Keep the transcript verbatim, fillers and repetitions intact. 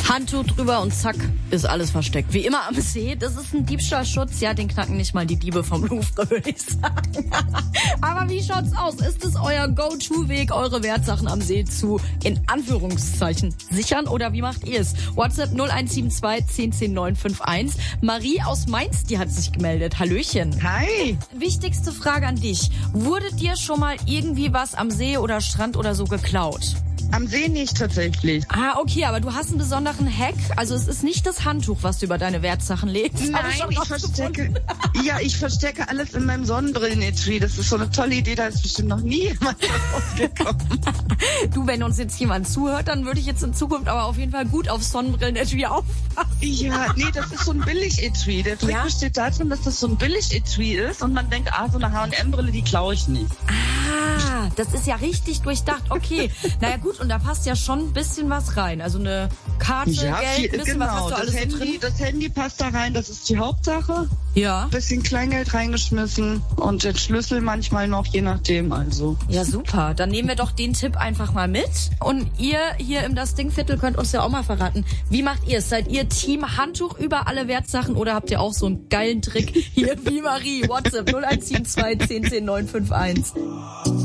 Handtuch drüber und zack, ist alles versteckt. Wie immer am See, das ist ein Diebstahlschutz. Ja, den knacken nicht mal die Diebe vom Louvre, würde ich sagen. Aber wie schaut's aus? Ist es euer Go-To-Weg, eure Wertsachen am See zu, in Anführungszeichen, sichern? Oder wie macht ihr es? WhatsApp null eins sieben zwei zehn zehn neun fünf eins. Marie aus Mainz, die hat sich gemeldet. Hallöchen. Hi. Wichtigste Frage an dich. Wurde dir schon mal irgendwie was am See oder Strand oder so geklaut? Am See nicht tatsächlich. Ah, okay, aber du hast einen besonderen Hack. Also es ist nicht das Handtuch, was du über deine Wertsachen legst. Nein, ich verstecke, ja, ich verstecke alles in meinem Sonnenbrillenetui. Das ist so eine tolle Idee, da ist bestimmt noch nie jemand rausgekommen. Du, wenn uns jetzt jemand zuhört, dann würde ich jetzt in Zukunft aber auf jeden Fall gut auf Sonnenbrillenetui aufpassen. Ja, nee, das ist so ein Billig-Etui. Der Trick Ja? besteht darin, dass das so ein Billig-Etui ist und man denkt, ah, so eine H und M-Brille, die klaue ich nicht. Ah, das ist ja richtig durchdacht. Okay, naja gut, und da passt ja schon ein bisschen was rein. Also eine Karte, Ja, Geld, viel, ein bisschen genau. was hast du Das alles so Handy, drin? das Handy passt da rein, das ist die Hauptsache. Ja. Bisschen Kleingeld reingeschmissen und den Schlüssel manchmal noch, je nachdem, also. Ja, super. Dann nehmen wir doch den Tipp einfach mal mit. Und ihr hier im Das Ding Viertel könnt uns ja auch mal verraten. Wie macht ihr es? Seid ihr Team Handtuch über alle Wertsachen oder habt ihr auch so einen geilen Trick hier wie Marie? WhatsApp null eins sieben zwei zehn zehn neun fünf eins.